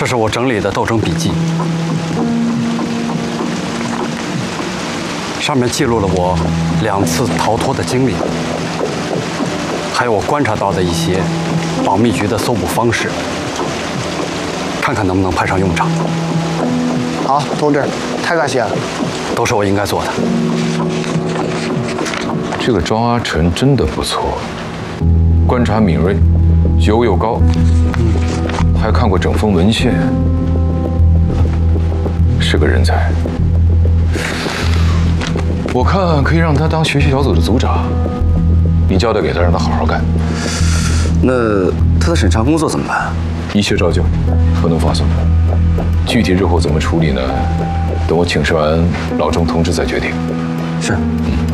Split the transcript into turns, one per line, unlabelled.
这是我整理的斗争笔记，上面记录了我2次逃脱的经历，还有我观察到的一些保密局的搜捕方式，看看能不能派上用场。
好，同志，太感谢了，
都是我应该做的。
这个庄阿成真的不错，观察敏锐，觉悟又高，还看过整封文献，是个人才。我看可以让他当学习小组的组长，你交代给他，让他好好干。
那他的审查工作怎么办？
一切照旧，不能放松。具体日后怎么处理呢？等我请示完老钟同志再决定。
是。